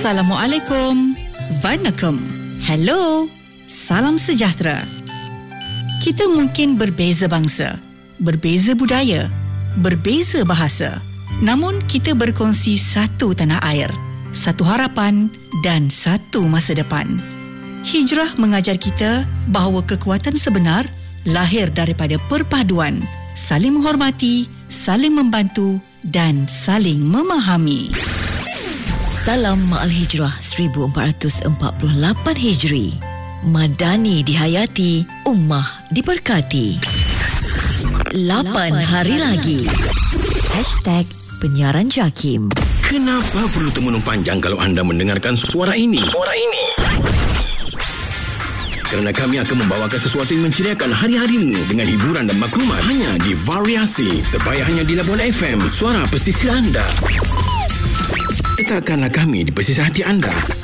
Assalamualaikum. Vanakkam. Hello. Salam sejahtera. Kita mungkin berbeza bangsa, berbeza budaya, berbeza bahasa. Namun kita berkongsi satu tanah air, satu harapan dan satu masa depan. Hijrah mengajar kita bahawa kekuatan sebenar lahir daripada perpaduan, saling menghormati, saling membantu dan saling memahami. Salam Ma'al Hijrah 1448 Hijri. Madani dihayati, ummah diberkati. 8 hari lagi. #penyiaran JAKIM. Kenapa perlu termenung panjang kalau anda mendengarkan suara ini? Kerana kami akan membawakan sesuatu yang menceriakan hari-harimu dengan hiburan dan maklumat hanya di Variasi, terbaik hanya di Labuan FM, suara pesisir anda. Letakkanlah kami di pesisir hati anda.